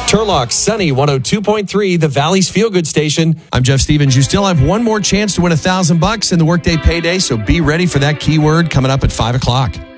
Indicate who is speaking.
Speaker 1: Turlock, Sunny 102.3, the Valley's Feel Good Station.
Speaker 2: I'm Jeff Stevens. You still have one more chance to win $1,000 in the Workday Payday, so be ready for that keyword coming up at 5 o'clock.